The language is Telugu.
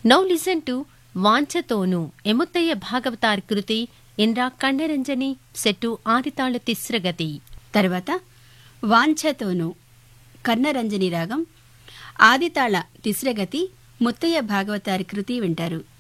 Now listen to వాంఛతోను ఎముత్తయ్య Bhagavatar Kriti Indra కన్నరంజని set ఆదితాళ తిస్రగతి. తర్వాత వాంఛతోను కర్ణరంజని రాగం ఆదితాళ తిస్రగతి ముత్తయ్య భాగవతారి కృతి వింటారు.